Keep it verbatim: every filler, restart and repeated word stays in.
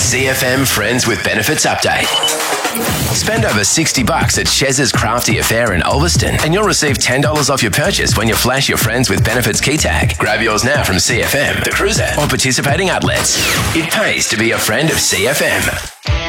C F M Friends with Benefits Update. Spend over sixty bucks at Chez's Crafty Affair in Ulverston and you'll receive ten dollars off your purchase when you flash your Friends with Benefits key tag. Grab yours now from C F M, The Cruiser, or participating outlets. It pays to be a friend of C F M.